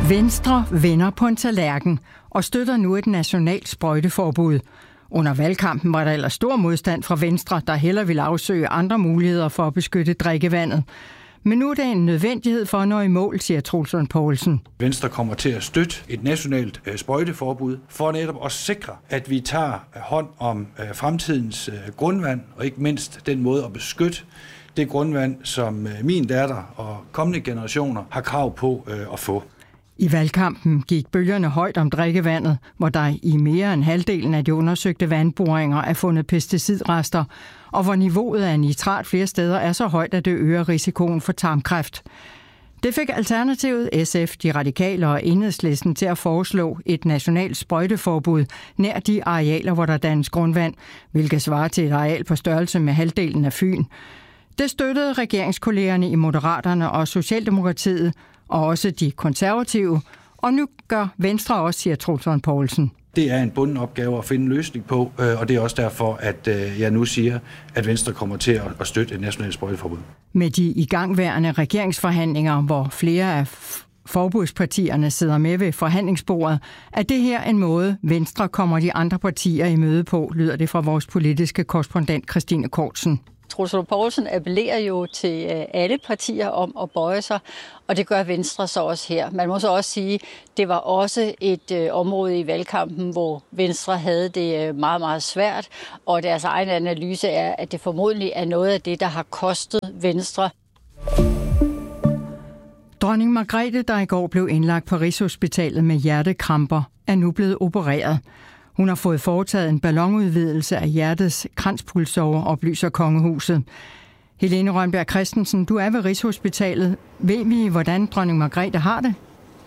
Venstre vender på en tallerken og støtter nu et nationalt sprøjteforbud. Under valgkampen var der ellers stor modstand fra Venstre, der hellere ville afsøge andre muligheder for at beskytte drikkevandet. Men nu er det en nødvendighed for at nå i mål, siger Troels Lund Poulsen. Venstre kommer til at støtte et nationalt sprøjteforbud for netop at sikre, at vi tager hånd om fremtidens grundvand, og ikke mindst den måde at beskytte det grundvand, som min datter og kommende generationer har krav på at få. I valgkampen gik bølgerne højt om drikkevandet, hvor der i mere end halvdelen af de undersøgte vandboringer er fundet pesticidrester, og hvor niveauet af nitrat flere steder er så højt, at det øger risikoen for tarmkræft. Det fik Alternativet, SF, De Radikale og Enhedslisten til at foreslå et nationalt sprøjteforbud nær de arealer, hvor der dannes grundvand, hvilket svarer til et areal på størrelse med halvdelen af Fyn. Det støttede regeringskollegerne i Moderaterne og Socialdemokratiet, og også de konservative, og nu gør Venstre også, siger Troels Lund Poulsen. Det er en bunden opgave at finde en løsning på, og det er også derfor, at jeg nu siger, at Venstre kommer til at støtte et nationalt sprøjteforbud. Med de igangværende regeringsforhandlinger, hvor flere af forbudspartierne sidder med ved forhandlingsbordet, er det her en måde, Venstre kommer de andre partier i møde på, lyder det fra vores politiske korrespondent Christine Kortsen. Troels Lund Poulsen appellerer jo til alle partier om at bøje sig, og det gør Venstre så også her. Man må så også sige, at det var også et område i valgkampen, hvor Venstre havde det meget, meget svært, og deres egen analyse er, at det formodentlig er noget af det, der har kostet Venstre. Dronning Margrethe, der i går blev indlagt på Rigshospitalet med hjertekramper, er nu blevet opereret. Hun har fået foretaget en ballonudvidelse af hjertets kranspulsåre, oplyser kongehuset. Helene Rønberg Christensen, du er ved Rigshospitalet. Ved vi, hvordan dronning Margrethe har det?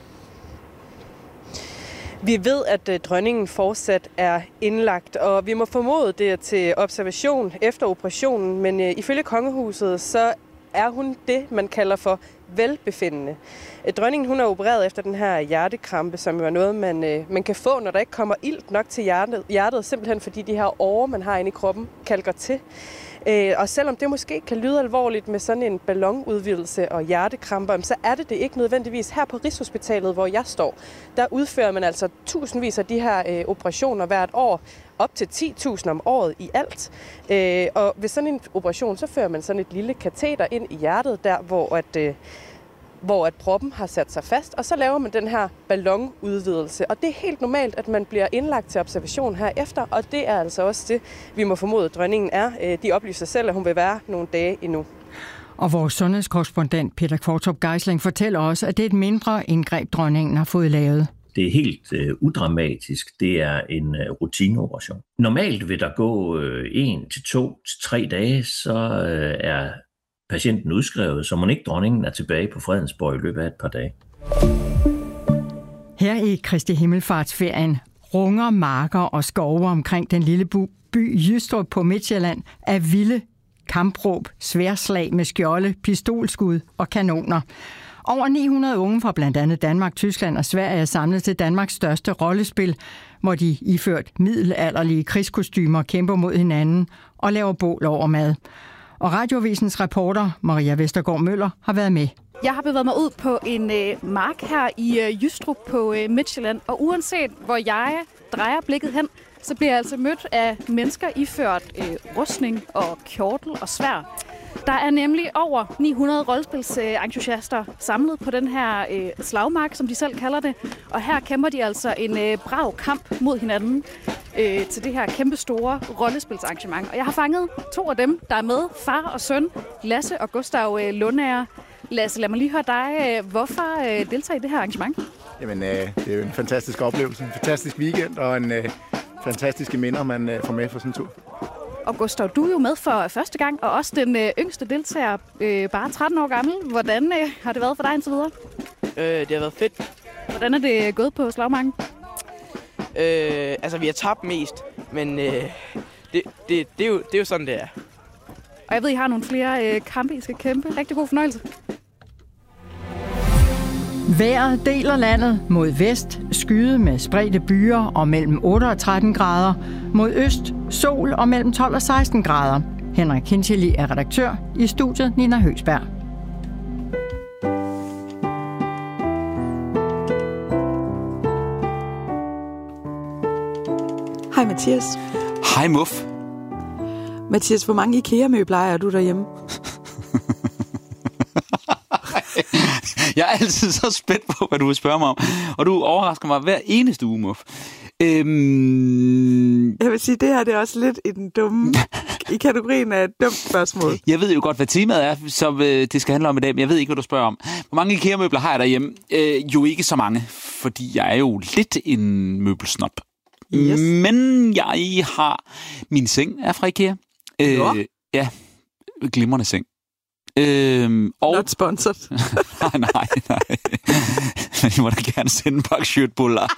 Vi ved, at dronningen fortsat er indlagt, og vi må formode det til observation efter operationen, men ifølge kongehuset, så er hun det, man kalder for velbefindende. Dronningen hun er opereret efter den her hjertekrampe, som jo er noget, man kan få, når der ikke kommer ilt nok til hjertet, simpelthen fordi de her årer, man har inde i kroppen, kalker til. Og selvom det måske kan lyde alvorligt med sådan en ballonudvidelse og hjertekramper, så er det ikke nødvendigvis. Her på Rigshospitalet, hvor jeg står, der udfører man altså tusindvis af de her operationer hvert år, op til 10.000 om året i alt. Og ved sådan en operation, så fører man sådan et lille kateter ind i hjertet, der hvor proppen har sat sig fast, og så laver man den her ballonudvidelse. Og det er helt normalt, at man bliver indlagt til observation herefter, og det er altså også det, vi må formode, dronningen er. De oplyser selv, at hun vil være nogle dage endnu. Og vores sundhedskorrespondent Peter Kvartrup Geisling fortæller også, at det er et mindre indgreb, dronningen har fået lavet. Det er helt udramatisk. Det er en rutineoperation. Normalt vil der gå 1 til 2 til 3 dage, så er patienten udskrevet, så mon ikke dronningen er tilbage på Fredensborg i løbet af et par dage. Her i Kristi Himmelfartsferien runger marker og skove omkring den lille by Jystrup på Midtsjælland af vilde kampråb, sværslag med skjolde, pistolskud og kanoner. Over 900 unge fra blandt andet Danmark, Tyskland og Sverige er samlet til Danmarks største rollespil, hvor de iført middelalderlige krigskostymer kæmper mod hinanden og laver bål over mad. Og Radioavisens reporter Maria Vestergaard Møller har været med. Jeg har bevæget mig ud på en mark her i Jystrup på Midtsjælland, og uanset hvor jeg drejer blikket hen, så bliver jeg altså mødt af mennesker iført rustning og kjortel og sværd. Der er nemlig over 900 rollespilsentusiaster samlet på den her slagmark, som de selv kalder det. Og her kæmper de altså en brav kamp mod hinanden til det her kæmpe store rollespilsarrangement. Og jeg har fanget 2 af dem, der er med, far og søn, Lasse og Gustav Lundager. Lasse, lad mig lige høre dig. Hvorfor deltager I det her arrangement? Jamen, det er jo en fantastisk oplevelse, en fantastisk weekend og en fantastiske minder, man får med for sådan en tur. Og Gustav, du er jo med for første gang, og også den yngste deltager, bare 13 år gammel. Hvordan har det været for dig indtil videre? Det har været fedt. Hvordan er det gået på slagmarken? Vi har tabt mest, men det er jo sådan, det er. Og jeg ved, I har nogle flere kampe, I skal kæmpe. Rigtig god fornøjelse. Vejret deler landet mod vest, skyde med spredte byer og mellem 8 og 13 grader. Mod øst, sol og mellem 12 og 16 grader. Henrik Kincheli er redaktør. I studiet Nina Høgsberg. Hej Mathias. Hej Muff. Mathias, hvor mange IKEA-møbler er du derhjemme? Jeg er altid så spændt på, hvad du vil spørge mig om. Og du overrasker mig hver eneste uge, Muff. Jeg vil sige, det her det er også lidt i kategorien af et dumt spørgsmål. Jeg ved jo godt, hvad temaet er, som det skal handle om i dag, men jeg ved ikke, hvad du spørger om. Hvor mange IKEA-møbler har jeg derhjemme? Jo ikke så mange, fordi jeg er jo lidt en møbelsnop. Yes. Men jeg har... Min seng er fra IKEA. Ja, glimrende seng. Og... Not sponsored. nej. Men I må da gerne sende en pakke shirtbuller.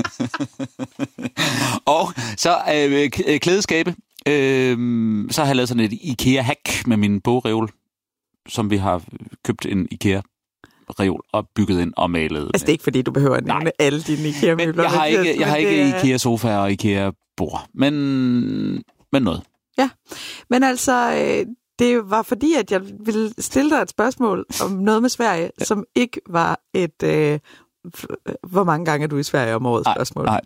Og så klædeskabe. Så har jeg lavet sådan et IKEA-hack med min bogreol, som vi har købt en IKEA-reol og bygget ind og malet. Altså det er ikke fordi, du behøver at nævne alle dine IKEA-møbler. Jeg har ikke IKEA-sofaer og IKEA-bord, men noget. Ja, men altså... Det var fordi, at jeg ville stille dig et spørgsmål om noget med Sverige, som ikke var et, hvor mange gange er du i Sverige om året spørgsmål. Nej.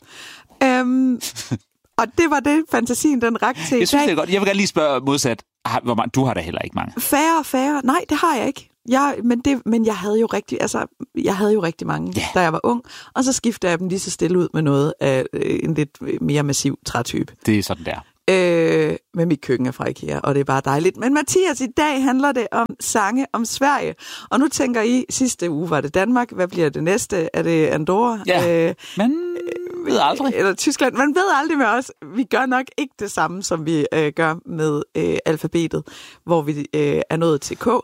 Og det var det, fantasien den rakte til. Jeg synes, det er godt. Jeg vil gerne lige spørge modsat. Du har da heller ikke mange. Færre. Nej, det har jeg ikke. Men jeg havde jo rigtig mange, da jeg var ung. Og så skiftede jeg dem lige så stille ud med noget af en lidt mere massiv trætype. Det er sådan der. Med mit køkken er fra IKEA, og det er bare dejligt. Men Mathias, i dag handler det om sange om Sverige. Og nu tænker I, sidste uge var det Danmark. Hvad bliver det næste? Er det Andorra? Ja, man ved aldrig. Eller Tyskland. Man ved aldrig med os. Vi gør nok ikke det samme, som vi gør med alfabetet, hvor vi er nået til K.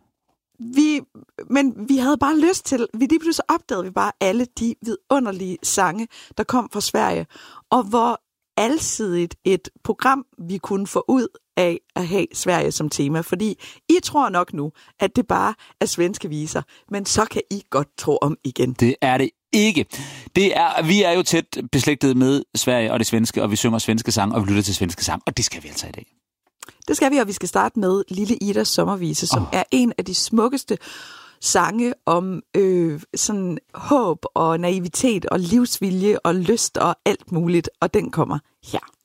Men vi havde bare lyst til, lige pludselig opdagede vi bare alle de vidunderlige sange, der kom fra Sverige, og hvor alsidigt et program, vi kunne få ud af at have Sverige som tema. Fordi I tror nok nu, at det bare er svenske viser, men så kan I godt tro om igen. Det er det ikke. Vi er jo tæt beslægtet med Sverige og det svenske, og vi synger svenske sange, og vi lytter til svenske sange, og det skal vi altså i dag. Det skal vi, og vi skal starte med Lille Idas sommervise, som er en af de smukkeste sange om sådan håb og naivitet og livsvilje og lyst og alt muligt, og den kommer her.